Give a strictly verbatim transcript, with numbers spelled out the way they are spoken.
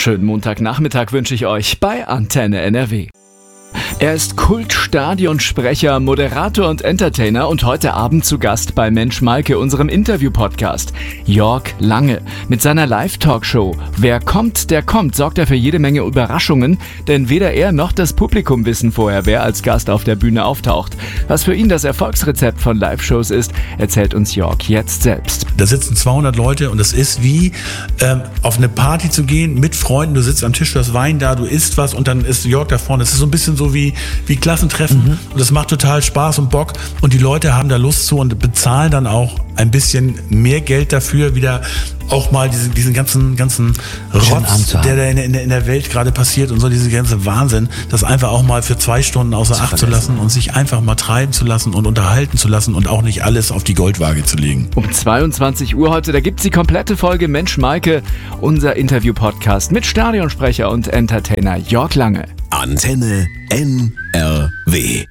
Schönen Montagnachmittag wünsche ich euch bei Antenne N R W. Er ist Kultstadionsprecher, Moderator und Entertainer und heute Abend zu Gast bei Mensch Maike, unserem Interview-Podcast. Jörg Lange. Mit seiner Live-Talkshow Wer kommt, der kommt, sorgt er für jede Menge Überraschungen, denn weder er noch das Publikum wissen vorher, wer als Gast auf der Bühne auftaucht. Was für ihn das Erfolgsrezept von Live-Shows ist, erzählt uns Jörg jetzt selbst. Da sitzen zweihundert Leute und es ist wie ähm, auf eine Party zu gehen mit Freunden. Du sitzt am Tisch, du hast Wein da, du isst was und dann ist Jörg da vorne. Es ist so ein bisschen so wie, wie Klassentreffen mhm. und das macht total Spaß und Bock und die Leute haben da Lust zu und bezahlen dann auch ein bisschen mehr Geld dafür, wieder auch mal diesen, diesen ganzen, ganzen Rotz, der da in, in, in der Welt gerade passiert und so, diese ganze Wahnsinn, das einfach auch mal für zwei Stunden außer Acht zu lassen und sich einfach mal treiben zu lassen und unterhalten zu lassen und auch nicht alles auf die Goldwaage zu legen. Um zweiundzwanzig Uhr heute, da gibt's die komplette Folge Mensch Maike, unser Interview-Podcast mit Stadionsprecher und Entertainer Jörg Lange. Antenne N R W